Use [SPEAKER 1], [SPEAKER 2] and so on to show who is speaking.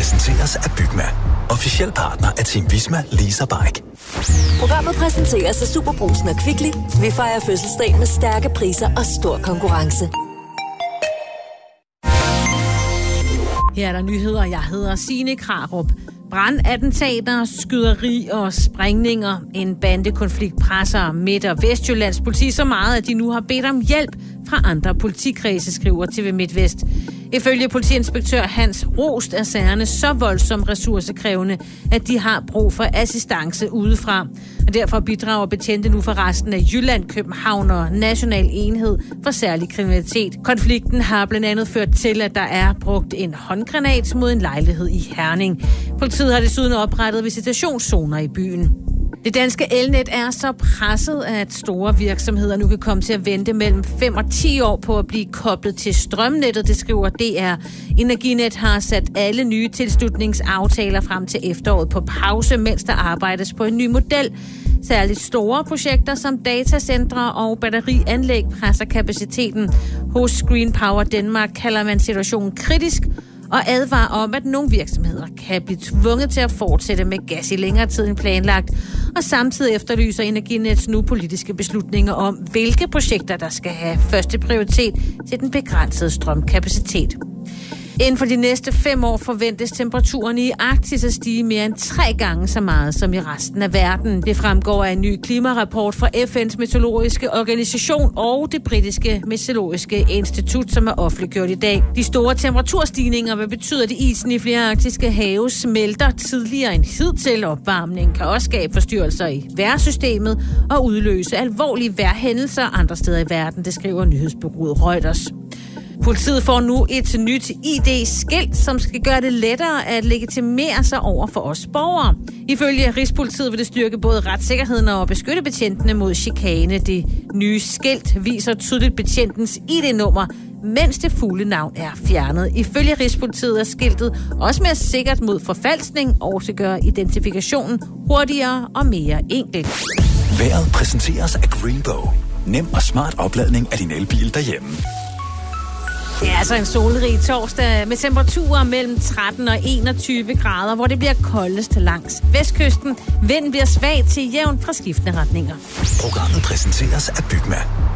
[SPEAKER 1] præsenteres af Bygma. Officiel partner af Team Visma Lease & Bike.
[SPEAKER 2] Programmet præsenteres af Superbrugsen og Kvickly. Vi fejrer fødselsdag med stærke priser og stor konkurrence.
[SPEAKER 3] Her er der nyheder. Jeg hedder Signe Krarup. Brandattentater, skyderi og sprængninger. En bandekonflikt presser Midt- og Vestjyllands politi så meget, at de nu har bedt om hjælp fra andre politikredse, skriver TV MidtVest. Ifølge politiinspektør Hans Rost er sagerne så voldsomt ressourcekrævende, at de har brug for assistance udefra. Og derfor bidrager betjente nu for resten af Jylland, København og National Enhed for Særlig Kriminalitet. Konflikten har blandt andet ført til, at der er brugt en håndgranat mod en lejlighed i Herning. Politiet har desuden oprettet visitationszoner i byen. Det danske elnet er så presset, at store virksomheder nu kan komme til at vente mellem 5 og 10 år på at blive koblet til strømnettet, det skriver DR. Energinet har sat alle nye tilslutningsaftaler frem til efteråret på pause, mens der arbejdes på en ny model. Særligt store projekter som datacentre og batterianlæg presser kapaciteten. Hos Green Power Denmark kalder man situationen kritisk og advarer om, at nogle virksomheder kan blive tvunget til at fortsætte med gas i længere tid end planlagt. Og samtidig efterlyser Energinets nu politiske beslutninger om, hvilke projekter, der skal have første prioritet til den begrænsede strømkapacitet. Inden for de næste 5 år forventes temperaturen i Arktis at stige mere end 3 gange så meget som i resten af verden. Det fremgår af en ny klimarapport fra FN's meteorologiske organisation og det britiske meteorologiske institut, som er offentliggjort i dag. De store temperaturstigninger vil betyde, at isen i flere arktiske have smelter tidligere end hidtil. Opvarmning kan også skabe forstyrrelser i vejrsystemet og udløse alvorlige vejrhændelser andre steder i verden, det skriver nyhedsbureauet Reuters. Politiet får nu et nyt ID-skilt, som skal gøre det lettere at legitimere sig over for os borgere. Ifølge Rigspolitiet vil det styrke både retssikkerheden og beskytte betjentene mod chikane. Det nye skilt viser tydeligt betjentens ID-nummer, mens det fulde navn er fjernet. Ifølge Rigspolitiet er skiltet også mere sikkert mod forfalskning og skal gøre identifikationen hurtigere og mere enkel.
[SPEAKER 1] Vejret præsenteres af Greenbow. Nem og smart opladning af din elbil derhjemme.
[SPEAKER 3] Det er altså en solrig torsdag med temperaturer mellem 13 og 21 grader, hvor det bliver koldest langs vestkysten. Vinden bliver svag til jævn fra skiftende retninger.
[SPEAKER 1] Programmet præsenteres af Bygma.